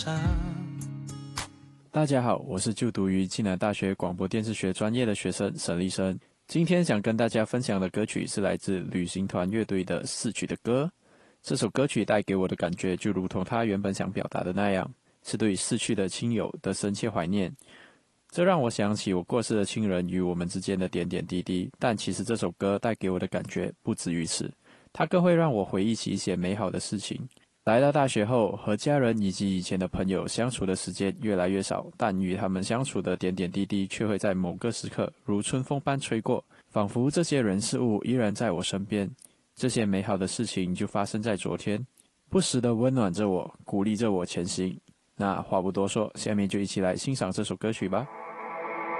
大家好，我是就读于暨南大学广播电视学专业的学生沈立生。今天想跟大家分享的歌曲是来自旅行团乐队的逝去的歌。这首歌曲带给我的感觉就如同他原本想表达的那样，是对逝去的亲友的深切怀念。这让我想起我过世的亲人与我们之间的点点滴滴，但其实这首歌带给我的感觉不止于此，它更会让我回忆起一些美好的事情。来到大学后，和家人以及以前的朋友相处的时间越来越少，但与他们相处的点点滴滴却会在某个时刻如春风般吹过，仿佛这些人事物依然在我身边。这些美好的事情就发生在昨天，不时地温暖着我，鼓励着我前行。那话不多说，下面就一起来欣赏这首歌曲吧。